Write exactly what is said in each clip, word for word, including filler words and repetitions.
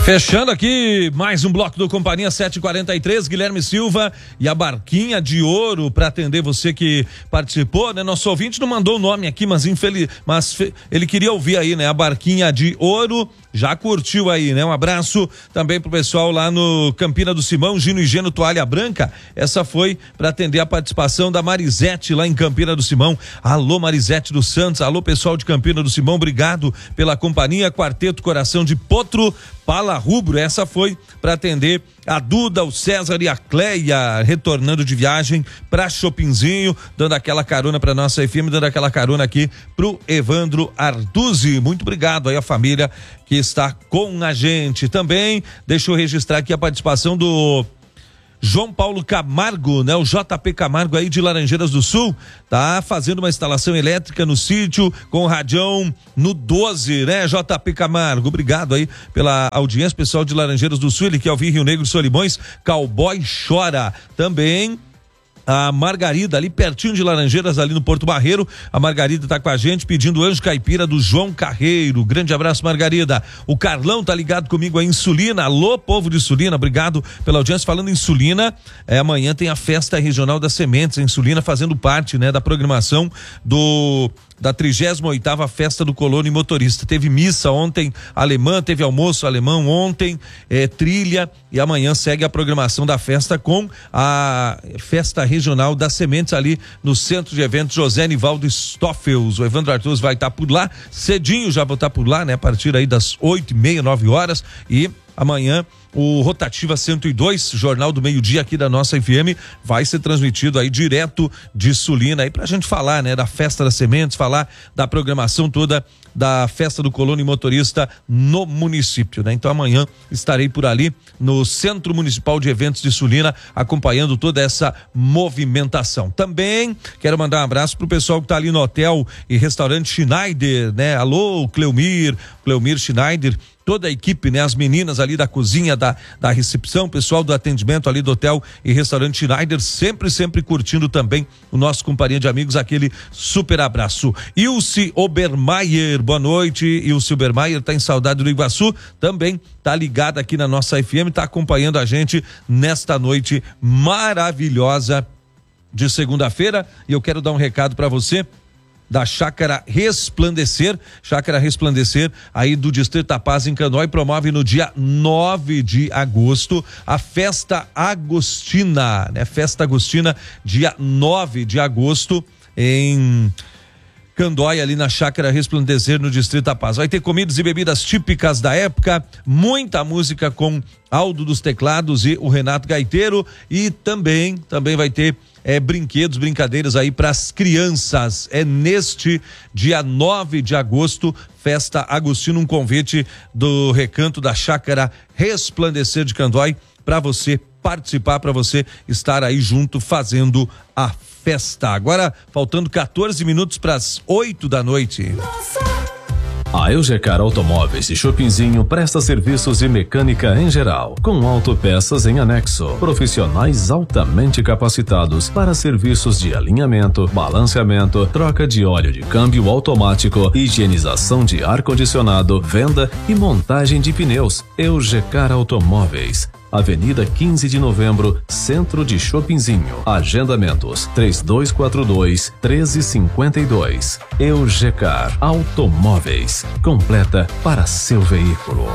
Fechando aqui mais um bloco do Companhia sete e quarenta e três, Guilherme Silva e a Barquinha de Ouro para atender você que participou, né? Nosso ouvinte não mandou o nome aqui, mas infeliz, mas fe... ele queria ouvir aí, né? A Barquinha de Ouro já curtiu aí, né? Um abraço também pro pessoal lá no Campina do Simão, Gino e Geno Toalha Branca. Essa foi para atender a participação da Marisete lá em Campina do Simão. Alô Marisete dos Santos, alô pessoal de Campina do Simão, obrigado pela companhia. Quarteto Coração de Potro, Pala Rubro, essa foi para atender a Duda, o César e a Cleia, retornando de viagem para Chopinzinho, dando aquela carona para nossa F M, dando aquela carona aqui pro Evandro Arduzzi. Muito obrigado aí a família que está com a gente. Também deixa eu registrar aqui a participação do João Paulo Camargo, né? O J P Camargo aí de Laranjeiras do Sul, tá fazendo uma instalação elétrica no sítio com o radião no doze, né? J P Camargo, obrigado aí pela audiência, pessoal de Laranjeiras do Sul, ele quer ouvir Rio Negro e Solimões, Cowboy Chora. Também a Margarida, ali pertinho de Laranjeiras, ali no Porto Barreiro, a Margarida tá com a gente pedindo Anjo Caipira do João Carreiro. Grande abraço, Margarida. O Carlão tá ligado comigo aí em Sulina. Alô, povo de Sulina, obrigado pela audiência. Falando em Sulina, é, amanhã tem a Festa Regional das Sementes em Sulina, fazendo parte, né, da programação do da trigésima oitava Festa do Colono e Motorista. Teve missa ontem alemã, teve almoço alemão ontem, é, trilha, e amanhã segue a programação da festa com a Festa Regional das Sementes ali no Centro de Eventos José Nivaldo Stoffels. O Evandro Arthur vai estar por lá cedinho, já vou estar por lá, né? A partir aí das oito e meia, nove horas, e amanhã o Rotativa cento e dois, Jornal do Meio-Dia aqui da nossa F M, vai ser transmitido aí direto de Sulina aí pra gente falar, né, da Festa das Sementes, falar da programação toda da Festa do Colono e Motorista no município, né? Então amanhã estarei por ali no Centro Municipal de Eventos de Sulina, acompanhando toda essa movimentação. Também quero mandar um abraço pro pessoal que tá ali no Hotel e Restaurante Schneider, né? Alô, Cleomir, Cleomir Schneider, toda a equipe, né? As meninas ali da cozinha, da, da recepção, pessoal do atendimento ali do Hotel e Restaurante Schneider, sempre, sempre curtindo também o nosso Companhia de Amigos, aquele super abraço. Ilse Obermaier, boa noite. Ilse Obermaier tá em Saudade do Iguaçu, também tá ligada aqui na nossa F M, tá acompanhando a gente nesta noite maravilhosa de segunda-feira. E eu quero dar um recado para você da Chácara Resplandecer, Chácara Resplandecer aí do Distrito da Paz em Canoa, promove no dia nove de agosto a Festa Agostina, né? Festa Agostina, dia nove de agosto em Candói, ali na Chácara Resplandecer, no Distrito da Paz. Vai ter comidas e bebidas típicas da época, muita música com Aldo dos Teclados e o Renato Gaiteiro, e também, também vai ter é, brinquedos, brincadeiras aí para as crianças. É neste dia nove de agosto, Festa Agostina, um convite do Recanto da Chácara Resplandecer de Candói para você participar, para você estar aí junto fazendo a festa. Agora, faltando quatorze minutos para as oito da noite. A Eugecar Automóveis de Chopinzinho presta serviços de mecânica em geral, com autopeças em anexo. Profissionais altamente capacitados para serviços de alinhamento, balanceamento, troca de óleo de câmbio automático, higienização de ar-condicionado, venda e montagem de pneus. Eugecar Automóveis, Avenida quinze de Novembro, Centro de Chopinzinho. Agendamentos três dois quatro dois, um três cinco dois. Eugecar Automóveis, completa para seu veículo.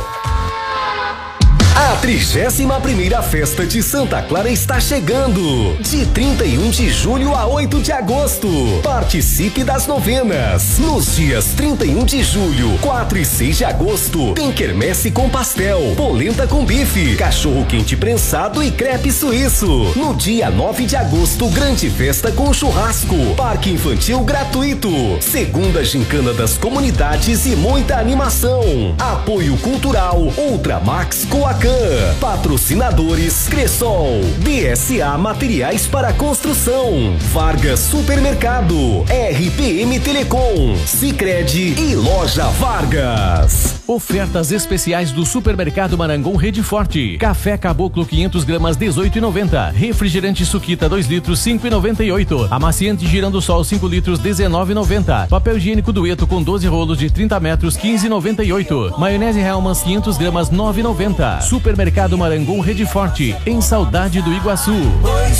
A trigésima primeira Festa de Santa Clara está chegando, de trinta e um de julho a oito de agosto. Participe das novenas. Nos dias trinta e um de julho, quatro e seis de agosto, tem quermesse com pastel, polenta com bife, cachorro quente prensado e crepe suíço. No dia nove de agosto, grande festa com churrasco, parque infantil gratuito, segunda gincana das comunidades e muita animação. Apoio cultural Ultramax Coacam. Sercan. Patrocinadores Cressol, D S A Materiais para Construção, Vargas Supermercado, R P M Telecom, Sicredi e Loja Vargas. Ofertas especiais do Supermercado Marangon Rede Forte. Café Caboclo quinhentas gramas dezoito e noventa. Refrigerante Suquita dois litros cinco e noventa e oito. Amaciante Girando Sol cinco litros dezenove e noventa. Papel higiênico Dueto com doze rolos de trinta metros quinze e noventa e oito. Maionese Hellmann's quinhentas gramas nove e noventa. Supermercado Marangon Rede Forte, em Saudade do Iguaçu. Oi,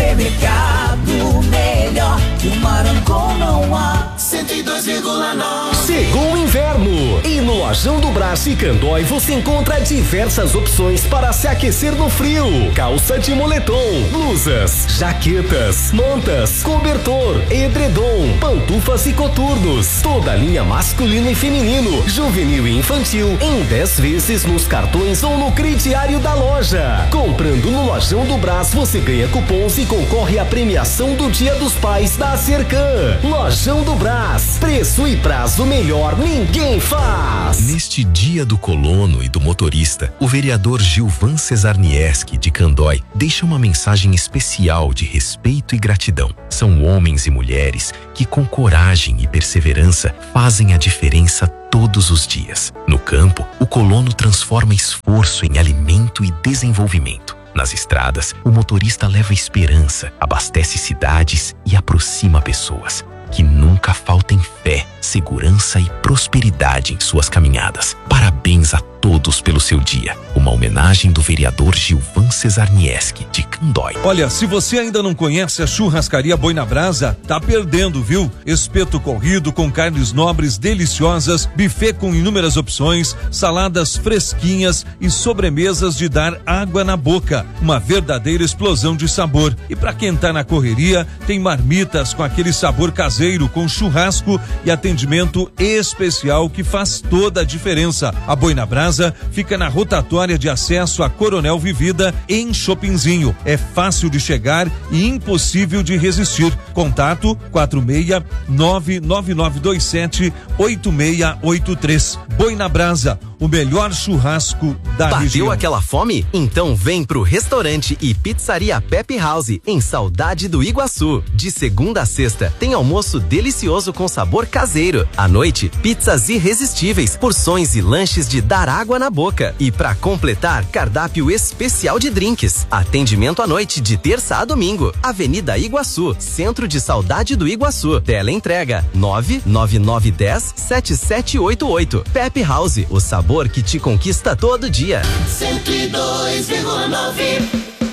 supermercado melhor que o Marangon não há. cento e dois vírgula nove. Chegou o inverno e no Lojão do Brás e Candói você encontra diversas opções para se aquecer no frio. Calça de moletom, blusas, jaquetas, mantas, cobertor, edredom, pantufas e coturnos. Toda a linha masculino e feminino, juvenil e infantil em dez vezes nos cartões ou no crediário da loja. Comprando no Lojão do Brás você ganha cupons e concorre à premiação do Dia dos Pais da Sercan. Lojão do Brás, preço e prazo melhor ninguém faz. Neste Dia do Colono e do Motorista, o vereador Gilvan Cesarnieski de Candói deixa uma mensagem especial de respeito e gratidão. São homens e mulheres que com coragem e perseverança fazem a diferença todos os dias. No campo, o colono transforma esforço em alimento e desenvolvimento. Nas estradas, o motorista leva esperança, abastece cidades e aproxima pessoas. Que nunca faltem fé, segurança e prosperidade em suas caminhadas. Parabéns a todos pelo seu dia. Uma homenagem do vereador Gilvan Cesarnieski de Candói. Olha, se você ainda não conhece a churrascaria Boi na Brasa, tá perdendo, viu? Espeto corrido com carnes nobres deliciosas, buffet com inúmeras opções, saladas fresquinhas e sobremesas de dar água na boca. Uma verdadeira explosão de sabor. E pra quem tá na correria, tem marmitas com aquele sabor caseiro, com churrasco e atendimento especial que faz toda a diferença. A Boi na Brasa fica na rotatória de acesso a Coronel Vivida, em Chopinzinho. É fácil de chegar e impossível de resistir. Contato quatro seis nove nove nove dois sete oito seis oito três. Boi na Brasa, o melhor churrasco da Bateu região. Bateu aquela fome? Então vem pro restaurante e pizzaria Pepe House, em Saudade do Iguaçu. De segunda a sexta, tem almoço delicioso com sabor caseiro. À noite, pizzas irresistíveis, porções e lanches de dar água na boca. E pra completar, cardápio especial de drinks. Atendimento à noite de terça a domingo. Avenida Iguaçu, centro de Saudade do Iguaçu. Teleentrega nove nove nove um zero sete sete oito oito. Pepe House, o sabor que te conquista todo dia. cento e dois vírgula nove.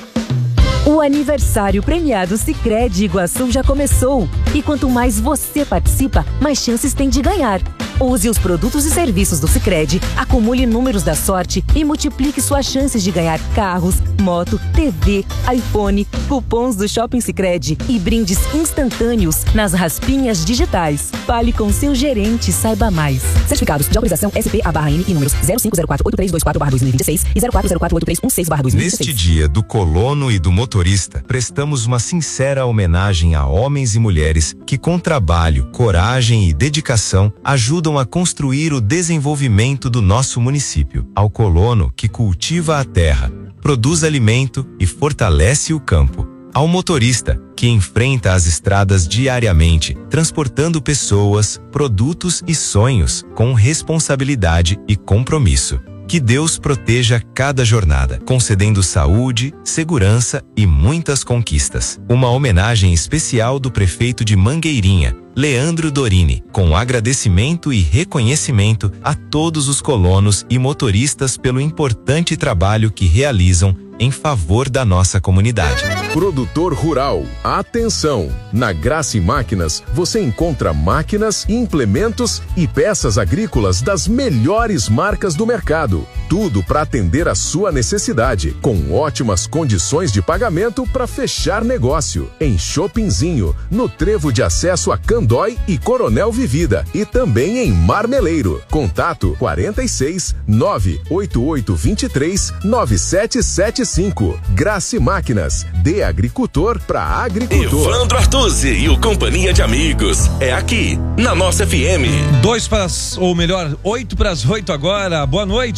O aniversário premiado Sicredi Iguaçu já começou. E quanto mais você participa, mais chances tem de ganhar. Use os produtos e serviços do Sicredi, acumule números da sorte e multiplique suas chances de ganhar carros, moto, T V, iPhone, cupons do Shopping Sicredi e brindes instantâneos nas raspinhas digitais. Fale com seu gerente e saiba mais. Certificados de autorização S P A barra N e números zero cinco zero quatro oito três dois quatro barra dois mil e vinte e seis e zero quatro zero quatro oito três um seis barra dois mil e vinte e seis. Neste Dia do Colono e do Motorista, prestamos uma sincera homenagem a homens e mulheres que com trabalho, coragem e dedicação ajudam a construir o desenvolvimento do nosso município. Ao colono que cultiva a terra, produz alimento e fortalece o campo. Ao motorista que enfrenta as estradas diariamente, transportando pessoas, produtos e sonhos com responsabilidade e compromisso. Que Deus proteja cada jornada, concedendo saúde, segurança e muitas conquistas. Uma homenagem especial do prefeito de Mangueirinha, Leandro Dorini, com agradecimento e reconhecimento a todos os colonos e motoristas pelo importante trabalho que realizam em favor da nossa comunidade. Produtor rural, atenção! Na Graça e Máquinas você encontra máquinas, implementos e peças agrícolas das melhores marcas do mercado. Tudo para atender a sua necessidade, com ótimas condições de pagamento para fechar negócio. Em Chopinzinho, no trevo de acesso a Candói e Coronel Vivida, e também em Marmeleiro. Contato quarenta e seis, nove oito oito dois três, nove sete sete cinco. Graça e Máquinas, de agricultor para agricultor. Evandro Artuzzi e o Companhia de Amigos. É aqui, na nossa F M. Dois para as, ou melhor, oito para as oito agora. Boa noite.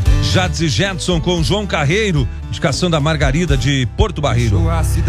Jades e Jetson com João Carreiro, indicação da Margarida de Porto Barreiro.